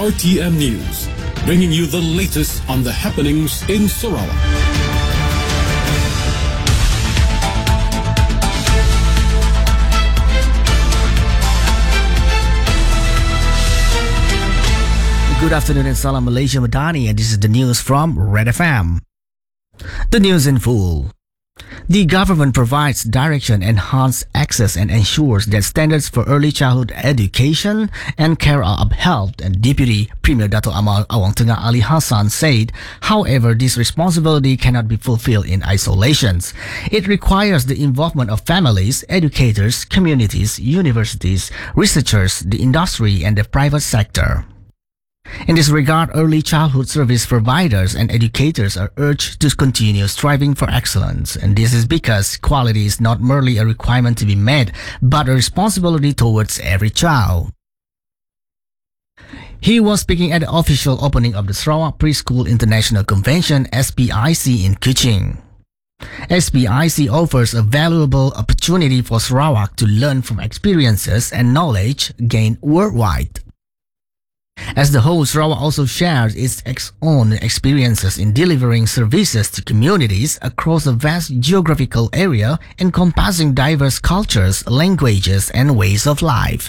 RTM News, bringing you the latest on the happenings in Sarawak. Good afternoon and Salam Malaysia Madani, and this is the news from Red FM. The news in full. The government provides direction, enhanced access and ensures that standards for early childhood education and care are upheld, and Deputy Premier Dato' Amal Awang Tengah Ali Hassan said, however, this responsibility cannot be fulfilled in isolations. It requires the involvement of families, educators, communities, universities, researchers, the industry and the private sector. In this regard, early childhood service providers and educators are urged to continue striving for excellence, and this is because quality is not merely a requirement to be met, but a responsibility towards every child. He was speaking at the official opening of the Sarawak Preschool International Convention SPIC in Kuching. SPIC offers a valuable opportunity for Sarawak to learn from experiences and knowledge gained worldwide. As the whole, Sarawak also shares its own experiences in delivering services to communities across a vast geographical area encompassing diverse cultures, languages, and ways of life.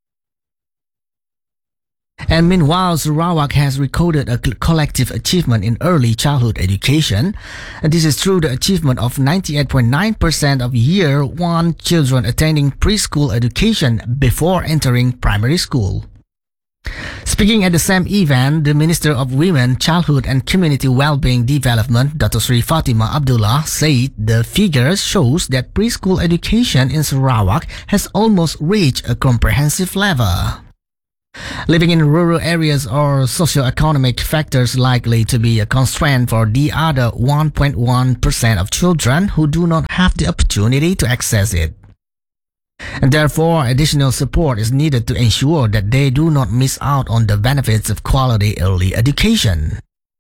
And meanwhile, Sarawak has recorded a collective achievement in early childhood education. And this is through the achievement of 98.9% of Year 1 children attending preschool education before entering primary school. Speaking at the same event, the Minister of Women, Childhood and Community Wellbeing Development, Dato' Sri Fatima Abdullah, said the figures shows that preschool education in Sarawak has almost reached a comprehensive level. Living in rural areas are socio-economic factors likely to be a constraint for the other 1.1% of children who do not have the opportunity to access it. And therefore, additional support is needed to ensure that they do not miss out on the benefits of quality early education.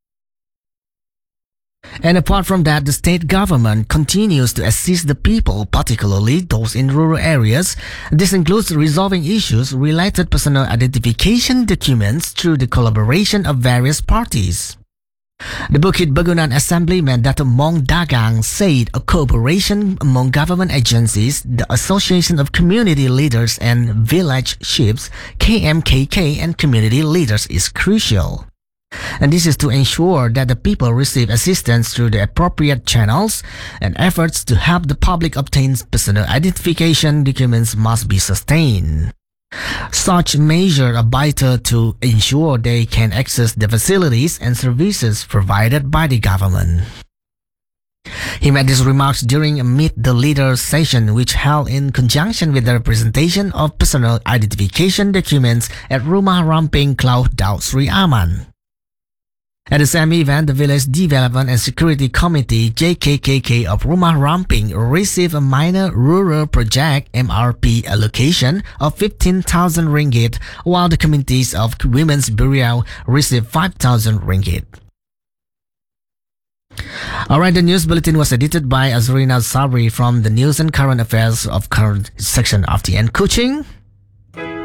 And apart from that, the state government continues to assist the people, particularly those in rural areas. This includes resolving issues related to personal identification documents through the collaboration of various parties. The Bukit Bangunan Assemblyman Dato' Mong Dagang said a cooperation among government agencies, the Association of Community Leaders and Village Chiefs, KMKK, and community leaders is crucial. And this is to ensure that the people receive assistance through the appropriate channels, and efforts to help the public obtain personal identification documents must be sustained. Such measures are vital to ensure they can access the facilities and services provided by the government. He made these remarks during a Meet the Leaders session which held in conjunction with the presentation of personal identification documents at Rumah Ramping Cloud Daud Sri Aman. At the same event, the Village Development and Security Committee JKKK of Rumah Ramping received a minor rural project MRP allocation of 15,000 ringgit, while the committees of Women's Bureau received 5,000 ringgit. Alright, the news bulletin was edited by Azrina Sabri from the News and Current Affairs of Current section of the Kuching.